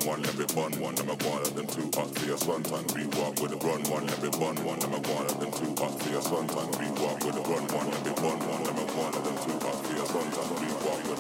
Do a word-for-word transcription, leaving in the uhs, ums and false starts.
one, let me bun one, let me go on them two hot for your son time. We walk with a run one, let me bun one, let me go on them two hot for your son time. We walk with a run one, let me bun